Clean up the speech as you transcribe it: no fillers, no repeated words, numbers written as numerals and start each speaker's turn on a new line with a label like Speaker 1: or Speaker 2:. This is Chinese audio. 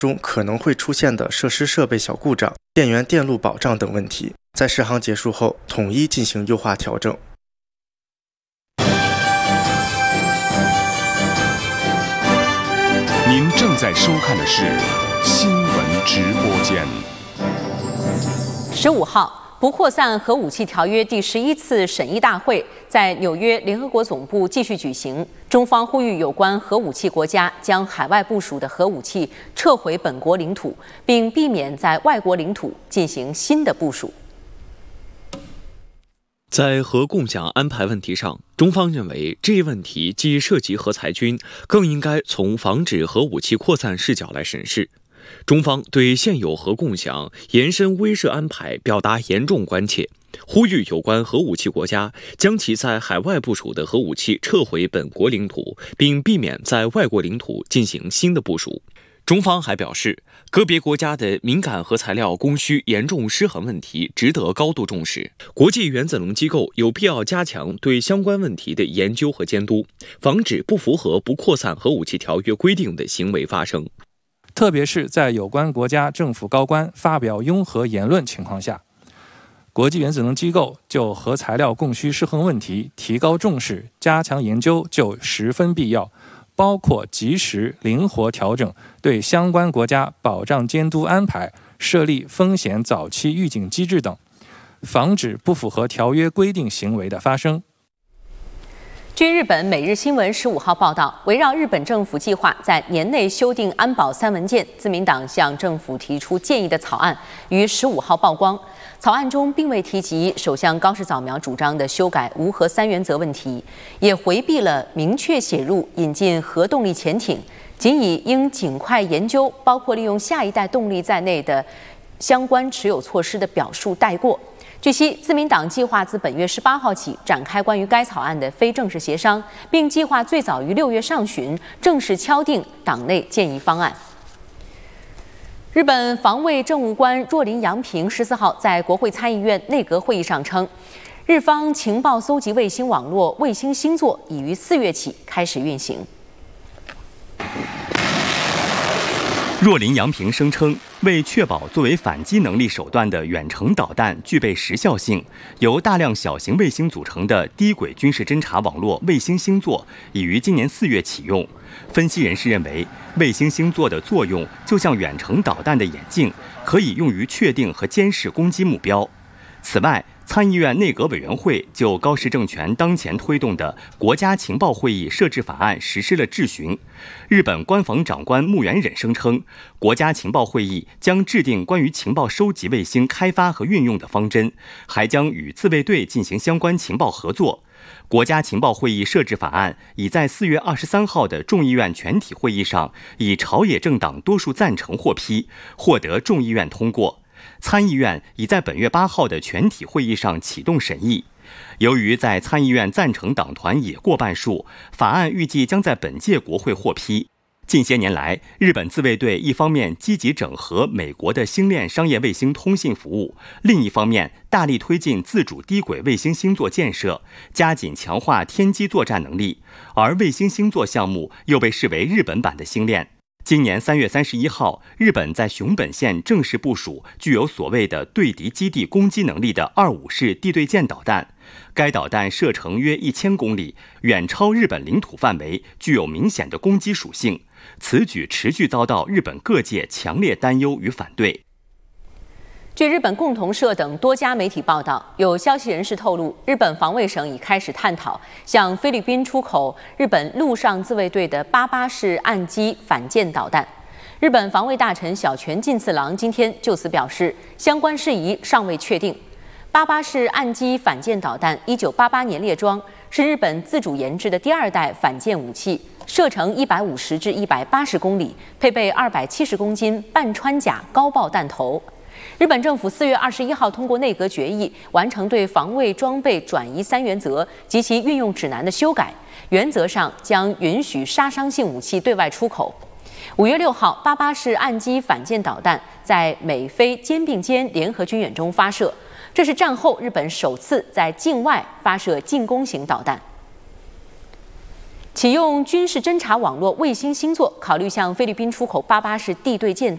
Speaker 1: 中可能会出现的设施设备小故障、电源电路保障等问题，在试航结束后统一进行优化调整。
Speaker 2: 您正在收看的是新闻直播间。
Speaker 3: 15号，不扩散核武器条约第11次审议大会在纽约联合国总部继续举行。中方呼吁有关核武器国家将海外部署的核武器撤回本国领土，并避免在外国领土进行新的部署。
Speaker 4: 在核共享安排问题上，中方认为这一问题既涉及核裁军，更应该从防止核武器扩散视角来审视。中方对现有核共享延伸威慑安排表达严重关切，呼吁有关核武器国家将其在海外部署的核武器撤回本国领土，并避免在外国领土进行新的部署。中方还表示，个别国家的敏感核材料供需严重失衡问题值得高度重视。国际原子能机构有必要加强对相关问题的研究和监督，防止不符合不扩散核武器条约规定的行为发生。
Speaker 5: 特别是在有关国家政府高官发表拥核言论情况下，国际原子能机构就核材料供需失衡问题提高重视、加强研究就十分必要。包括及时灵活调整对相关国家保障监督安排，设立风险早期预警机制等，防止不符合条约规定行为的发生。
Speaker 3: 据日本每日新闻15号报道，围绕日本政府计划在年内修订安保3文件，自民党向政府提出建议的草案于15号曝光。草案中并未提及首相高市早苗主张的修改无核3原则问题，也回避了明确写入引进核动力潜艇，仅以应尽快研究包括利用下一代动力在内的相关持有措施的表述带过。据悉，自民党计划自本月18号起展开关于该草案的非正式协商，并计划最早于6月上旬正式敲定党内建议方案。日本防卫政务官若林洋平14号在国会参议院内阁会议上称，日方情报搜集卫星网络卫星星座已于4月起开始运行。
Speaker 6: 若林洋平声称，为确保作为反击能力手段的远程导弹具备时效性，由大量小型卫星组成的低轨军事侦察网络卫星星座已于今年4月启用。分析人士认为，卫星星座的作用就像远程导弹的眼镜，可以用于确定和监视攻击目标。此外，参议院内阁委员会就高市政权当前推动的国家情报会议设置法案实施了质询。日本官房长官木原忍声称，国家情报会议将制定关于情报收集卫星开发和运用的方针，还将与自卫队进行相关情报合作。国家情报会议设置法案已在4月23号的众议院全体会议上以朝野政党多数赞成获批，获得众议院通过。参议院已在本月8号的全体会议上启动审议。由于在参议院赞成党团也过半数，法案预计将在本届国会获批。近些年来，日本自卫队一方面积极整合美国的星链商业卫星通信服务，另一方面大力推进自主低轨卫星星座建设，加紧强化天基作战能力，而卫星星座项目又被视为日本版的星链。今年3月31号，日本在熊本县正式部署具有所谓的对敌基地攻击能力的25式地对舰导弹。该导弹射程约1000公里，远超日本领土范围，具有明显的攻击属性。此举持续遭到日本各界强烈担忧与反对。
Speaker 3: 据日本共同社等多家媒体报道，有消息人士透露，日本防卫省已开始探讨向菲律宾出口日本陆上自卫队的88式岸基反舰导弹。日本防卫大臣小泉进次郎今天就此表示，相关事宜尚未确定。88式岸基反舰导弹1988年列装，是日本自主研制的第2代反舰武器，射程150至180公里，配备270公斤半穿甲高爆弹头。日本政府4月21号通过内阁决议，完成对防卫装备转移3原则及其运用指南的修改，原则上将允许杀伤性武器对外出口。5月6号，88式岸基反舰导弹在美菲肩并肩联合军演中发射，这是战后日本首次在境外发射进攻型导弹。启用军事侦察网络卫星星座，考虑向菲律宾出口88式地对舰